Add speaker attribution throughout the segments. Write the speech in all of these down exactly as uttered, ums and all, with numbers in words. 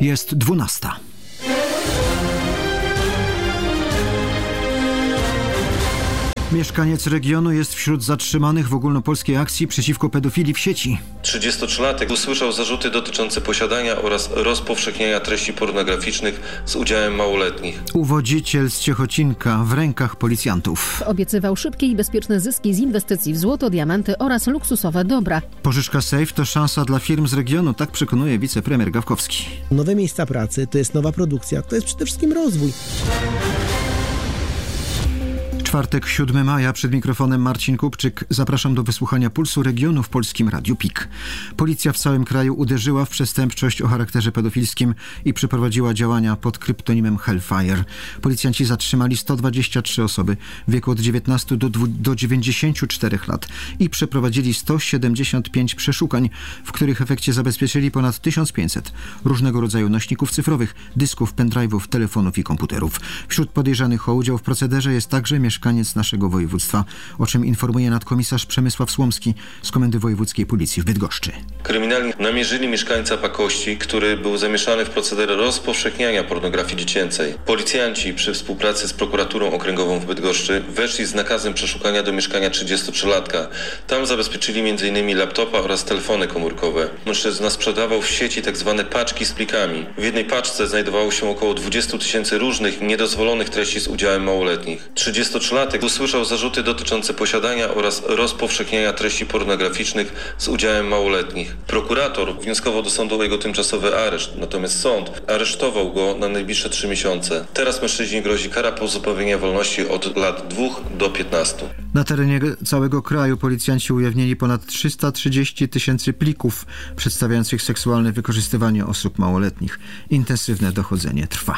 Speaker 1: Jest dwunasta. Mieszkaniec regionu jest wśród zatrzymanych w ogólnopolskiej akcji przeciwko pedofilii w sieci.
Speaker 2: trzydziestotrzylatek usłyszał zarzuty dotyczące posiadania oraz rozpowszechniania treści pornograficznych z udziałem małoletnich.
Speaker 1: Uwodziciel z Ciechocinka w rękach policjantów.
Speaker 3: Obiecywał szybkie i bezpieczne zyski z inwestycji w złoto, diamenty oraz luksusowe dobra.
Speaker 1: Pożyczka Safe to szansa dla firm z regionu, tak przekonuje wicepremier Gawkowski.
Speaker 4: Nowe miejsca pracy, to jest nowa produkcja, to jest przede wszystkim rozwój.
Speaker 1: Czwartek, siódmego maja, przed mikrofonem Marcin Kupczyk. Zapraszam do wysłuchania Pulsu Regionu w Polskim Radiu P I K. Policja w całym kraju uderzyła w przestępczość o charakterze pedofilskim i przeprowadziła działania pod kryptonimem Hellfire. Policjanci zatrzymali sto dwadzieścia trzy osoby w wieku od dziewiętnastu do dziewięćdziesięciu czterech lat i przeprowadzili sto siedemdziesiąt pięć przeszukań, w których efekcie zabezpieczyli ponad tysiąc pięćset różnego rodzaju nośników cyfrowych, dysków, pendrive'ów, telefonów i komputerów. Wśród podejrzanych o udział w procederze jest także mieszkaniec naszego województwa, o czym informuje nadkomisarz Przemysław Słomski z Komendy Wojewódzkiej Policji w Bydgoszczy.
Speaker 2: Kryminalni namierzyli mieszkańca Pakości, który był zamieszany w proceder rozpowszechniania pornografii dziecięcej. Policjanci przy współpracy z prokuraturą okręgową w Bydgoszczy weszli z nakazem przeszukania do mieszkania trzydziestotrzylatka. Tam zabezpieczyli między innymi laptopa oraz telefony komórkowe. Mężczyzna sprzedawał w sieci tzw. paczki z plikami. W jednej paczce znajdowało się około dwadzieścia tysięcy różnych, niedozwolonych treści z udziałem małoletnich. trzydziestotrzylatek usłyszał zarzuty dotyczące posiadania oraz rozpowszechniania treści pornograficznych z udziałem małoletnich. Prokurator wnioskował do sądu o jego tymczasowy areszt, natomiast sąd aresztował go na najbliższe trzy miesiące. Teraz mężczyźnie grozi kara pozbawienia wolności od lat dwóch do piętnastu.
Speaker 1: Na terenie całego kraju policjanci ujawnili ponad trzysta trzydzieści tysięcy plików przedstawiających seksualne wykorzystywanie osób małoletnich. Intensywne dochodzenie trwa.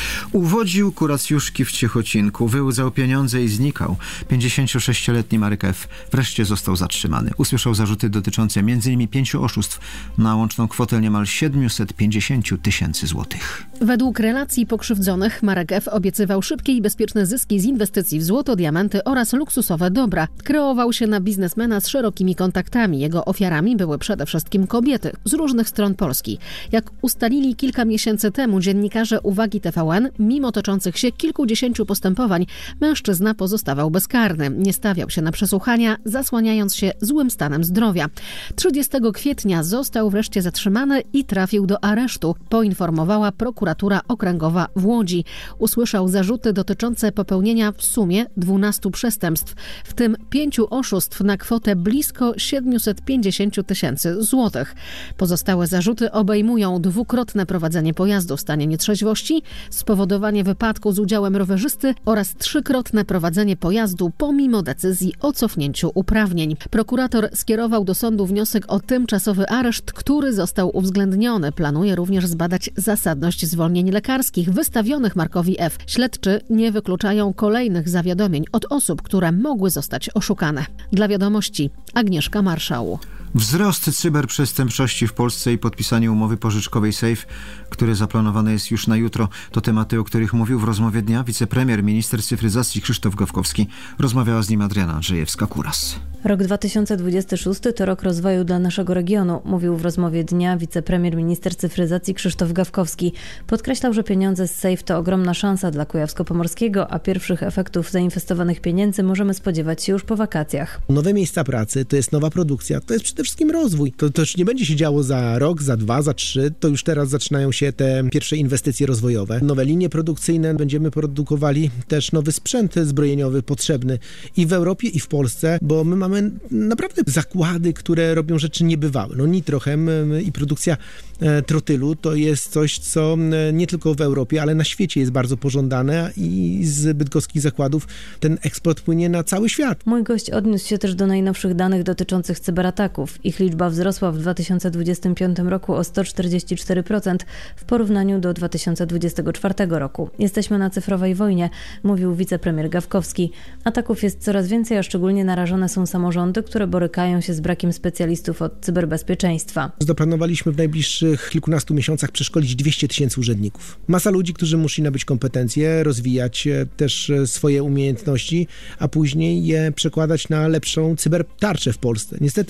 Speaker 1: Uwodził kuracjuszki w Ciechocinku, wyłudzał pieniądze i znikał. pięćdziesięciosześcioletni Marek F. wreszcie został zatrzymany. Usłyszał zarzuty dotyczące między innymi pięciu oszustw na łączną kwotę niemal siedemset pięćdziesiąt tysięcy złotych.
Speaker 3: Według relacji pokrzywdzonych Marek F. obiecywał szybkie i bezpieczne zyski z inwestycji w złoto, diamenty oraz luksusowe dobra. Kreował się na biznesmena z szerokimi kontaktami. Jego ofiarami były przede wszystkim kobiety z różnych stron Polski. Jak ustalili kilka miesięcy temu dziennikarze Uwagi T V N, mimo toczących się kilkudziesięciu postępowań, mężczyzna pozostawał bezkarny. Nie stawiał się na przesłuchania, zasłaniając się złym stanem zdrowia. trzydziestego kwietnia został wreszcie zatrzymany i trafił do aresztu, poinformowała prokuratura okręgowa w Łodzi. Usłyszał zarzuty dotyczące popełnienia w sumie dwunastu przestępstw, w tym pięciu oszustw na kwotę blisko siedemset pięćdziesiąt tysięcy złotych. Pozostałe zarzuty obejmują dwukrotne prowadzenie pojazdu w stanie nietrzeźwości, spowodowanie wypadku z udziałem rowerzysty oraz trzykrotne prowadzenie pojazdu pomimo decyzji o cofnięciu uprawnień. Prokurator skierował do sądu wniosek o tymczasowy areszt, który został uwzględniony. Planuje również zbadać zasadność zwolnień lekarskich wystawionych Markowi F. Śledczy nie wykluczają kolejnych zawiadomień od osób, które mogły zostać oszukane. Dla Wiadomości Agnieszka Marszału.
Speaker 1: Wzrost cyberprzestępczości w Polsce i podpisanie umowy pożyczkowej Safe, które zaplanowane jest już na jutro, to tematy, o których mówił w rozmowie dnia wicepremier, minister cyfryzacji Krzysztof Gawkowski. Rozmawiała z nim Adriana Andrzejewska-Kuras.
Speaker 5: Rok dwa tysiące dwudziesty szósty to rok rozwoju dla naszego regionu, mówił w rozmowie dnia wicepremier, minister cyfryzacji Krzysztof Gawkowski. Podkreślał, że pieniądze z Safe to ogromna szansa dla Kujawsko-Pomorskiego, a pierwszych efektów zainwestowanych pieniędzy możemy spodziewać się już po wakacjach.
Speaker 4: Nowe miejsca pracy, to jest nowa produkcja, to jest przede wszystkim rozwój. To, to już nie będzie się działo za rok, za dwa, za trzy, to już teraz zaczynają się te pierwsze inwestycje rozwojowe. Nowe linie produkcyjne, będziemy produkowali też nowy sprzęt zbrojeniowy potrzebny i w Europie, i w Polsce, bo my mamy naprawdę zakłady, które robią rzeczy niebywałe. No Nitrochem i produkcja trotylu to jest coś, co nie tylko w Europie, ale na świecie jest bardzo pożądane i z bydgoskich zakładów ten eksport płynie na cały świat.
Speaker 5: Mój gość odniósł się też do najnowszych danych dotyczących cyberataków. Ich liczba wzrosła w dwa tysiące dwudziestym piątym roku o sto czterdzieści cztery procent w porównaniu do dwa tysiące dwudziestego czwartego roku. Jesteśmy na cyfrowej wojnie, mówił wicepremier Gawkowski. Ataków jest coraz więcej, a szczególnie narażone są samorządy, które borykają się z brakiem specjalistów od cyberbezpieczeństwa.
Speaker 4: Zaplanowaliśmy w najbliższych kilkunastu miesiącach przeszkolić dwieście tysięcy urzędników. Masa ludzi, którzy muszą nabyć kompetencje, rozwijać też swoje umiejętności, a później je przekładać na lepszą cybertarczę w Polsce. Niestety administracja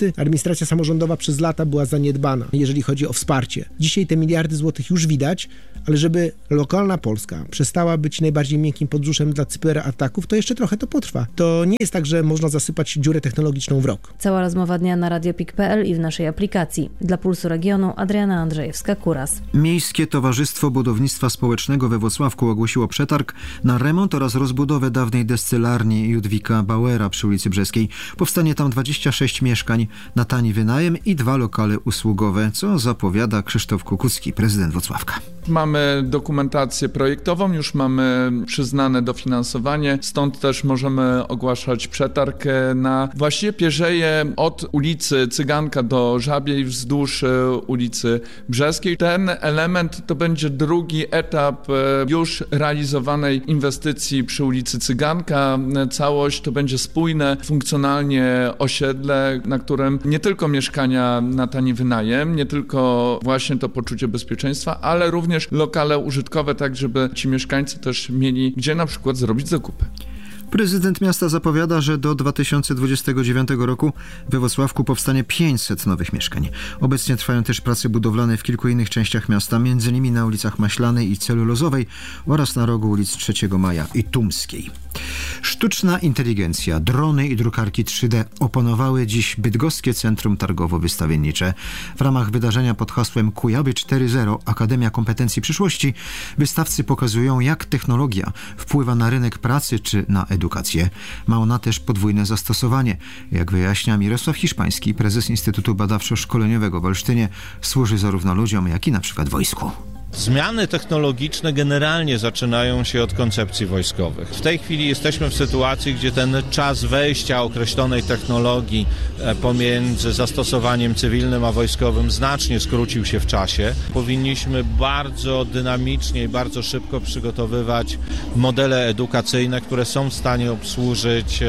Speaker 4: administracja samorządowa przez lata była zaniedbana, jeżeli chodzi o wsparcie. Dzisiaj te miliardy złotych już widać, ale żeby lokalna Polska przestała być najbardziej miękkim podbrzuszem dla cyberataków, to jeszcze trochę to potrwa. To nie jest tak, że można zasypać dziurę technologiczną w rok.
Speaker 5: Cała rozmowa dnia na radiopik kropka p l i w naszej aplikacji. Dla Pulsu Regionu Adriana Andrzejewska-Kuras.
Speaker 1: Miejskie Towarzystwo Budownictwa Społecznego we Włocławku ogłosiło przetarg na remont oraz rozbudowę dawnej descylarni Judwika Bauera przy ulicy Brzeskiej. Powstanie tam dwadzieścia sześć mieszkań na tani wynajem i dwa lokale usługowe, co zapowiada Krzysztof Kukucki, prezydent Włocławka.
Speaker 6: Mamy dokumentację projektową, już mamy przyznane dofinansowanie, stąd też możemy ogłaszać przetarg na właściwie pierzeje od ulicy Cyganka do Żabiej wzdłuż ulicy Brzeskiej. Ten element to będzie drugi etap już realizowanej inwestycji przy ulicy Cyganka. Całość to będzie spójne, funkcjonalnie osiedle, na którym nie tylko mieszkania na tani wynajem, nie tylko właśnie to poczucie bezpieczeństwa, ale również lokale użytkowe, tak żeby ci mieszkańcy też mieli gdzie na przykład zrobić zakupy.
Speaker 1: Prezydent miasta zapowiada, że do dwa tysiące dwudziestego dziewiątego roku we Włocławku powstanie pięćset nowych mieszkań. Obecnie trwają też prace budowlane w kilku innych częściach miasta, m.in. na ulicach Maślanej i Celulozowej oraz na rogu ulic trzeciego Maja i Tumskiej. Sztuczna inteligencja, drony i drukarki trzy D opanowały dziś bydgoskie Centrum Targowo-Wystawiennicze. W ramach wydarzenia pod hasłem Kujawy cztery zero Akademia Kompetencji Przyszłości wystawcy pokazują, jak technologia wpływa na rynek pracy czy na edukację. Ma ona też podwójne zastosowanie. Jak wyjaśnia Mirosław Hiszpański, prezes Instytutu Badawczo-Szkoleniowego w Olsztynie, służy zarówno ludziom, jak i na przykład wojsku.
Speaker 7: Zmiany technologiczne generalnie zaczynają się od koncepcji wojskowych. W tej chwili jesteśmy w sytuacji, gdzie ten czas wejścia określonej technologii pomiędzy zastosowaniem cywilnym a wojskowym znacznie skrócił się w czasie. Powinniśmy bardzo dynamicznie i bardzo szybko przygotowywać modele edukacyjne, które są w stanie obsłużyć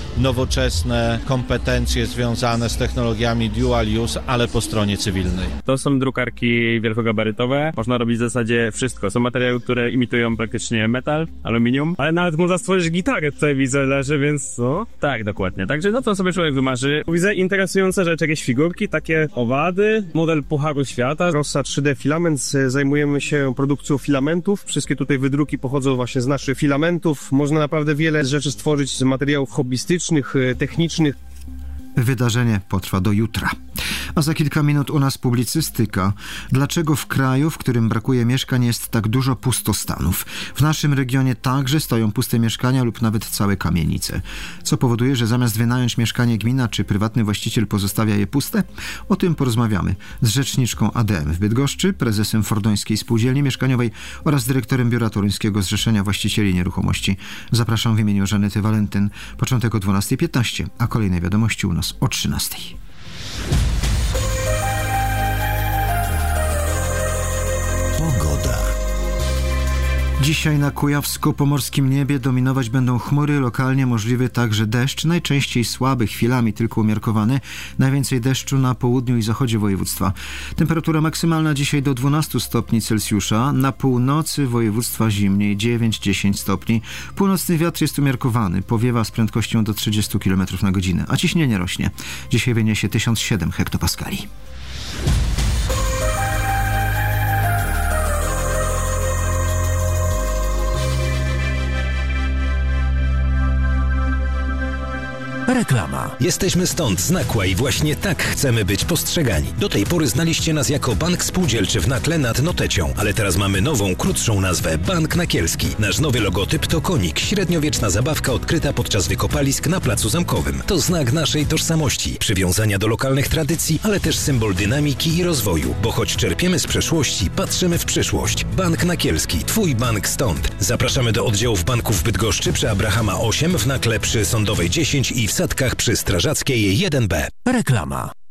Speaker 7: nowoczesne kompetencje związane z technologiami dual use, ale po stronie cywilnej.
Speaker 8: To są drukarki wielkogabarytowe. Można robić w zasadzie wszystko. Są materiały, które imitują praktycznie metal, aluminium, ale nawet można stworzyć gitarę, tutaj widzę leży, więc no, tak, dokładnie. Także no to sobie człowiek wymarzy. Widzę interesujące rzeczy, jakieś figurki, takie owady, model Pucharu Świata. Rossa trzy D Filament, zajmujemy się produkcją filamentów. Wszystkie tutaj wydruki pochodzą właśnie z naszych filamentów. Można naprawdę wiele rzeczy stworzyć z materiałów hobbystycznych, technicznych.
Speaker 1: Wydarzenie potrwa do jutra. A za kilka minut u nas publicystyka. Dlaczego w kraju, w którym brakuje mieszkań, jest tak dużo pustostanów? W naszym regionie także stoją puste mieszkania lub nawet całe kamienice. Co powoduje, że zamiast wynająć mieszkanie gmina czy prywatny właściciel pozostawia je puste? O tym porozmawiamy z rzeczniczką A D M w Bydgoszczy, prezesem Fordońskiej Spółdzielni Mieszkaniowej oraz dyrektorem Biura Toruńskiego Zrzeszenia Właścicieli Nieruchomości. Zapraszam w imieniu Żanety Walentyn. Początek o dwunasta piętnaście, a kolejne wiadomości u nas o trzynastej.
Speaker 9: Pogoda.
Speaker 1: Dzisiaj na kujawsko-pomorskim niebie dominować będą chmury, lokalnie możliwy także deszcz, najczęściej słaby, chwilami tylko umiarkowany. Najwięcej deszczu na południu i zachodzie województwa. Temperatura maksymalna dzisiaj do dwunastu stopni Celsjusza, na północy województwa zimniej dziewięć do dziesięciu stopni. Północny wiatr jest umiarkowany, powiewa z prędkością do trzydziestu kilometrów na godzinę, a ciśnienie rośnie. Dzisiaj wyniesie tysiąc siedem hektopaskali.
Speaker 9: Reklama. Jesteśmy stąd z Nakła i właśnie tak chcemy być postrzegani. Do tej pory znaliście nas jako Bank Spółdzielczy w Nakle nad Notecią, ale teraz mamy nową, krótszą nazwę Bank Nakielski. Nasz nowy logotyp to konik, średniowieczna zabawka odkryta podczas wykopalisk na Placu Zamkowym. To znak naszej tożsamości, przywiązania do lokalnych tradycji, ale też symbol dynamiki i rozwoju, bo choć czerpiemy z przeszłości, patrzymy w przyszłość. Bank Nakielski, twój bank stąd. Zapraszamy do oddziałów banków w Bydgoszczy przy Abrahama osiem, w Nakle przy Sądowej dziesięć i w Sadkach przy Strażackiej jeden B. Reklama.